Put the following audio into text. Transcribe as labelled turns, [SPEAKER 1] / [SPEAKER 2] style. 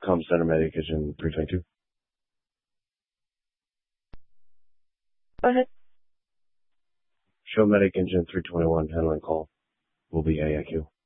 [SPEAKER 1] Com Center Medic Engine 322.
[SPEAKER 2] Go ahead.
[SPEAKER 1] Show Medic Engine 321 handling call. Will be AIQ.